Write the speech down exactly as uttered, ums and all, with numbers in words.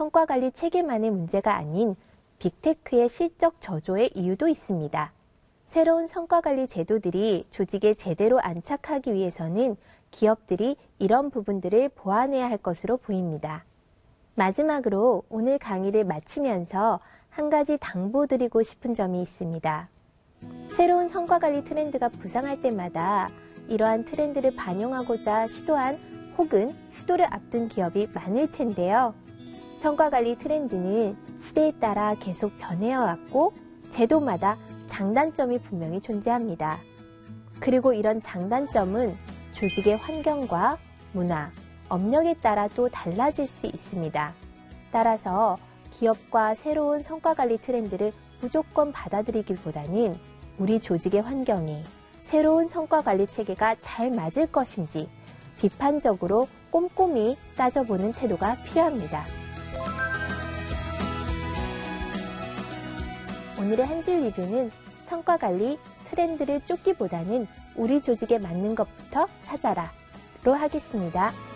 성과관리 체계만의 문제가 아닌 빅테크의 실적 저조의 이유도 있습니다. 새로운 성과관리 제도들이 조직에 제대로 안착하기 위해서는 기업들이 이런 부분들을 보완해야 할 것으로 보입니다. 마지막으로 오늘 강의를 마치면서 한 가지 당부드리고 싶은 점이 있습니다. 새로운 성과관리 트렌드가 부상할 때마다 이러한 트렌드를 반영하고자 시도한 혹은 시도를 앞둔 기업이 많을 텐데요. 성과관리 트렌드는 시대에 따라 계속 변해와 왔고 제도마다 장단점이 분명히 존재합니다. 그리고 이런 장단점은 조직의 환경과 문화, 업력에 따라 또 달라질 수 있습니다. 따라서 기업과 새로운 성과관리 트렌드를 무조건 받아들이기보다는 우리 조직의 환경이 새로운 성과관리 체계가 잘 맞을 것인지 비판적으로 꼼꼼히 따져보는 태도가 필요합니다. 오늘의 한 줄 리뷰는 성과관리 트렌드를 쫓기보다는 우리 조직에 맞는 것부터 찾아라 로 하겠습니다.